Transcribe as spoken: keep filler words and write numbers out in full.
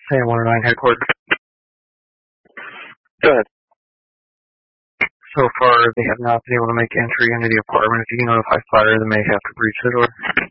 Sam one oh nine headquarters. Go ahead. So far, they have not been able to make entry into the apartment. If you can notify fire, they may have to breach the door.